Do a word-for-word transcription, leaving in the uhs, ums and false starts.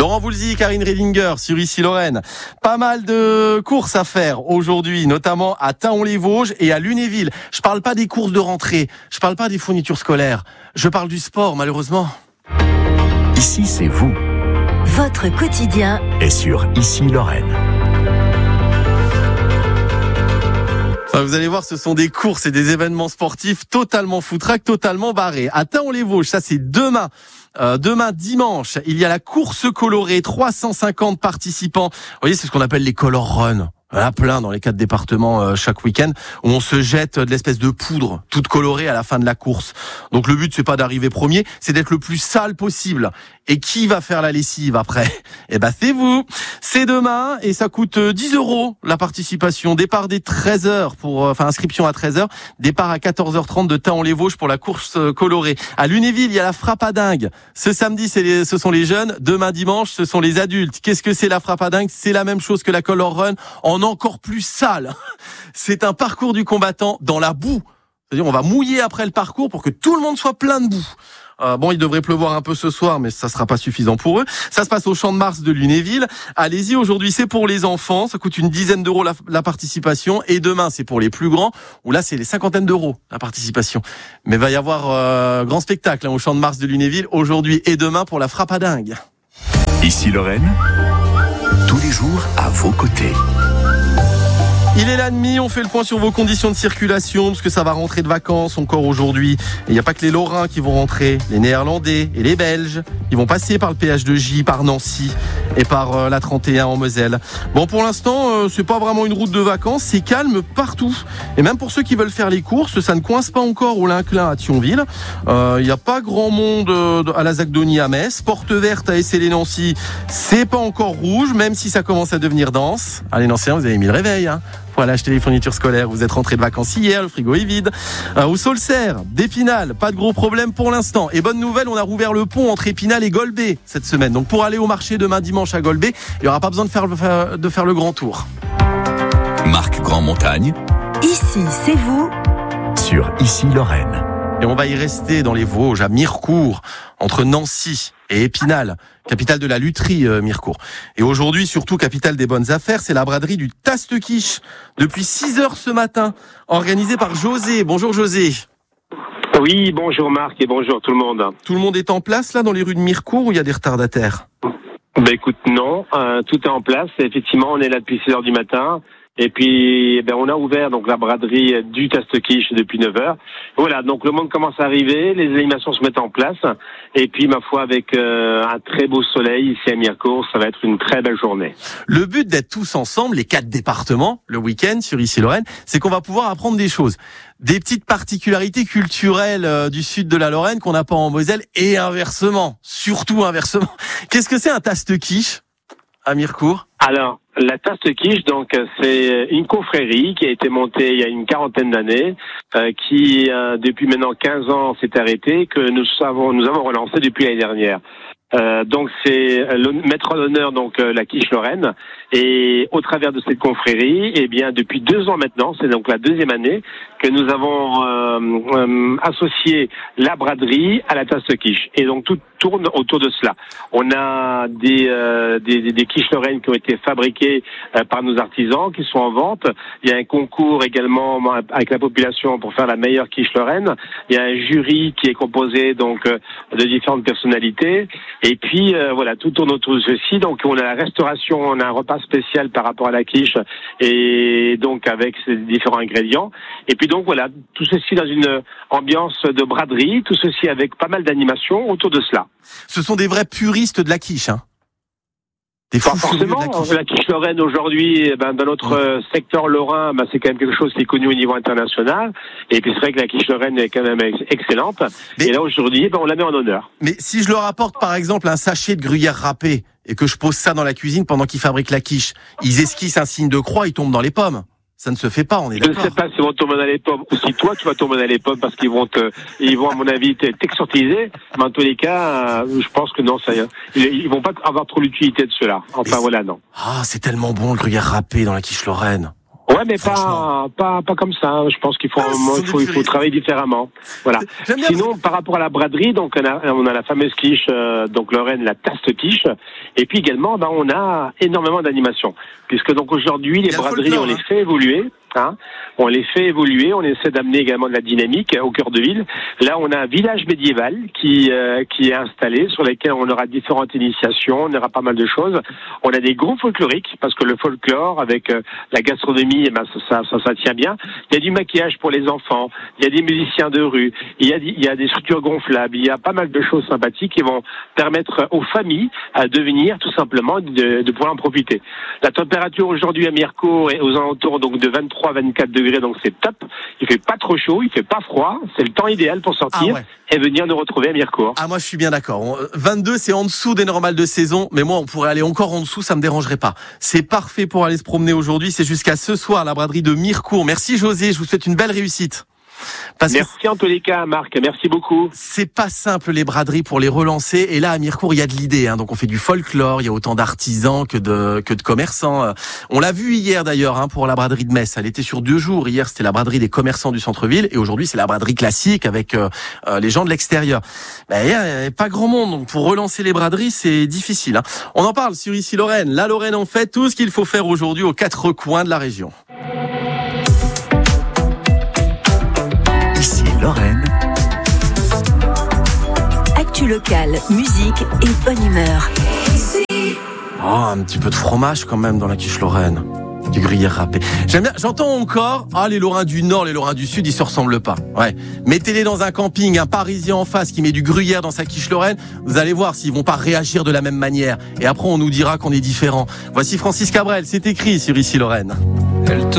Laurent Voulzy, Karine Redinger sur Ici Lorraine. Pas mal de courses à faire aujourd'hui, notamment à Thaon-les-Vosges et à Lunéville. Je parle pas des courses de rentrée, je parle pas des fournitures scolaires, je parle du sport malheureusement. Ici c'est vous. Votre quotidien est sur Ici Lorraine. Enfin, vous allez voir, ce sont des courses et des événements sportifs totalement foutraques, totalement barrés. À Thaon-les-Vosges, ça c'est demain. Euh, demain dimanche, il y a la course colorée, trois cent cinquante participants. Vous voyez, c'est ce qu'on appelle les color run. Il y en a plein dans les quatre départements euh, chaque week-end où on se jette de l'espèce de poudre toute colorée à la fin de la course. Donc le but c'est pas d'arriver premier, c'est d'être le plus sale possible. Et qui va faire la lessive après ? Eh ben c'est vous. C'est demain et ça coûte dix euros la participation. Départ dès treize heures pour, enfin inscription à treize heures. Départ à quatorze heures trente de Thaon-les-Vosges pour la course colorée. À Lunéville, il y a la frappe à dingue. Ce samedi, c'est les, ce sont les jeunes. Demain dimanche, ce sont les adultes. Qu'est-ce que c'est la frappe à dingue ? C'est la même chose que la color run en encore plus sale. C'est un parcours du combattant dans la boue. C'est-à-dire, on va mouiller après le parcours pour que tout le monde soit plein de boue. Euh, bon, il devrait pleuvoir un peu ce soir, mais ça sera pas suffisant pour eux. Ça se passe au Champ de Mars de Lunéville. Allez-y, aujourd'hui c'est pour les enfants, ça coûte une dizaine d'euros la, la participation. Et demain c'est pour les plus grands, où là c'est les cinquantaines d'euros la participation. Mais va y avoir euh, grand spectacle hein, au Champ de Mars de Lunéville aujourd'hui et demain pour la frappe à dingue. Ici Lorraine, tous les jours à vos côtés. Il est là demi, on fait le point sur vos conditions de circulation, parce que ça va rentrer de vacances encore aujourd'hui. Et il n'y a pas que les Lorrains qui vont rentrer, les Néerlandais et les Belges. Ils vont passer par le péage de J, par Nancy et par euh, la trente et un en Moselle. Bon, pour l'instant, euh, c'est pas vraiment une route de vacances, c'est calme partout. Et même pour ceux qui veulent faire les courses, ça ne coince pas encore au Linclin à Thionville. Il euh, n'y a pas grand monde euh, à la Zagdonie à Metz. Porte verte à Essé-les-Nancy, c'est pas encore rouge, même si ça commence à devenir dense. Allez, Nancéens, vous avez mis le réveil, hein. Voilà, acheter les fournitures scolaires. Vous êtes rentrés de vacances hier, le frigo est vide. Euh, au Saulcerre, d'Épinal, pas de gros problème pour l'instant. Et bonne nouvelle, on a rouvert le pont entre Épinal et Golbet cette semaine. Donc pour aller au marché demain dimanche à Golbet, il n'y aura pas besoin de faire, de faire le grand tour. Marc Grand Montagne. Ici, c'est vous. Sur Ici Lorraine. Et on va y rester dans les Vosges, à Mirecourt, entre Nancy et Épinal, capitale de la lutherie, euh, Mirecourt. Et aujourd'hui, surtout capitale des bonnes affaires, c'est la braderie du Taste-Quiche, depuis six heures ce matin, organisée par José. Bonjour José. Oui, bonjour Marc et bonjour tout le monde. Tout le monde est en place là dans les rues de Mirecourt ou il y a des retardataires ? Ben écoute, non, euh, tout est en place. Effectivement, on est là depuis six heures du matin. Et puis, ben, on a ouvert donc la braderie du Taste-Quiche depuis neuf heures. Voilà, donc le monde commence à arriver, les animations se mettent en place. Et puis, ma foi, avec euh, un très beau soleil ici à Mirecourt, ça va être une très belle journée. Le but d'être tous ensemble, les quatre départements, le week-end sur Ici Lorraine, c'est qu'on va pouvoir apprendre des choses. Des petites particularités culturelles euh, du sud de la Lorraine qu'on n'a pas en Moselle et inversement, surtout inversement. Qu'est-ce que c'est un Taste-Quiche à Mirecourt ? Alors, la Taste-Quiche, donc, c'est une confrérie qui a été montée il y a une quarantaine d'années, euh, qui, euh, depuis maintenant quinze ans, s'est arrêtée, que nous avons, nous avons relancé depuis l'année dernière. Euh, donc c'est le maître d'honneur, donc euh, la quiche lorraine, et au travers de cette confrérie, eh bien depuis deux ans maintenant, c'est donc la deuxième année que nous avons euh, euh, associé la braderie à la Taste-Quiche, et donc tout tourne autour de cela. On a des euh, des, des, des quiches lorraines qui ont été fabriquées euh, par nos artisans, qui sont en vente. Il y a un concours également avec la population pour faire la meilleure quiche lorraine. Il y a un jury qui est composé donc euh, de différentes personnalités. Et puis euh, voilà, tout tourne autour de ceci. Donc on a la restauration, on a un repas spécial par rapport à la quiche, et donc avec ces différents ingrédients. Et puis donc voilà, tout ceci dans une ambiance de braderie, tout ceci avec pas mal d'animations autour de cela. Ce sont des vrais puristes de la quiche, hein. Des Pas forcément. La quiche. la quiche lorraine aujourd'hui, ben, dans notre euh, secteur lorrain, ben, c'est quand même quelque chose qui est connu au niveau international. Et puis c'est vrai que la quiche lorraine est quand même ex- excellente. Mais, et là aujourd'hui, ben, on la met en honneur. Mais si je leur apporte par exemple un sachet de gruyère râpée et que je pose ça dans la cuisine pendant qu'ils fabriquent la quiche, ils esquissent un signe de croix, ils tombent dans les pommes. Ça ne se fait pas, on est d'accord. Je ne sais pas s'ils vont tomber dans les pommes ou si toi tu vas tomber dans les pommes parce qu'ils vont te, ils vont à mon avis t'exortiser. Mais en tous les cas, euh, je pense que non, ça, ils, ils vont pas avoir trop l'utilité de cela. Enfin voilà, non. Ah, c'est tellement bon le gruyère râpé dans la quiche lorraine. Ouais, mais pas, pas, pas comme ça. Je pense qu'il faut, Ah, un moment, ce il sont faut, des il faut puristes. travailler différemment. Voilà. J'aime bien Sinon, par rapport à la braderie, donc on a, on a la fameuse quiche, euh, donc Lorraine, la taste quiche, et puis également, ben, on a énormément d'animation, puisque donc aujourd'hui, les Il y a le braderies, folklore, on les hein. fait évoluer. Hein. On les fait évoluer, on essaie d'amener également de la dynamique au cœur de ville. Là, on a un village médiéval qui euh, qui est installé, sur lequel on aura différentes initiations, on aura pas mal de choses. On a des groupes folkloriques, parce que le folklore, avec euh, la gastronomie, eh ben, ça, ça, ça tient bien. Il y a du maquillage pour les enfants, il y a des musiciens de rue, il y a, il y a des structures gonflables, il y a pas mal de choses sympathiques qui vont permettre aux familles euh, de venir, tout simplement, de, de pouvoir en profiter. La température aujourd'hui à Mirecourt est aux alentours donc de vingt-trois à vingt-quatre degrés, donc c'est top. Il fait pas trop chaud, il fait pas froid. C'est le temps idéal pour sortir Ah ouais. et venir nous retrouver à Mirecourt. Ah, moi, je suis bien d'accord. On- vingt-deux, c'est en dessous des normales de saison, mais moi, on pourrait aller encore en dessous, ça me dérangerait pas. C'est parfait pour aller se promener aujourd'hui. C'est jusqu'à ce soir, la braderie de Mirecourt. Merci, José. Je vous souhaite une belle réussite. Parce que Merci en tous les cas, Marc. Merci beaucoup. c'est pas simple, les braderies, pour les relancer. Et là, à Mirecourt, il y a de l'idée, hein. Donc, on fait du folklore. Il y a autant d'artisans que de, que de commerçants. Euh, On l'a vu hier, d'ailleurs, hein, pour la braderie de Metz. Elle était sur deux jours. Hier, c'était la braderie des commerçants du centre-ville. Et aujourd'hui, c'est la braderie classique avec euh, euh, les gens de l'extérieur. Ben, il y a pas grand monde. Donc, pour relancer les braderies, c'est difficile, hein. On en parle sur Ici Lorraine. La Lorraine en fait tout ce qu'il faut faire aujourd'hui aux quatre coins de la région. Ici Lorraine, actu locale, musique et bonne humeur. Oh, un petit peu de fromage quand même dans la quiche lorraine. Du gruyère râpé. J'aime bien, j'entends encore, ah, les Lorrains du Nord, les Lorrains du Sud, ils se ressemblent pas. Ouais. Mettez-les dans un camping, un Parisien en face qui met du gruyère dans sa quiche lorraine, vous allez voir s'ils vont pas réagir de la même manière. Et après, on nous dira qu'on est différents. Voici Francis Cabrel, c'est écrit sur Ici Lorraine.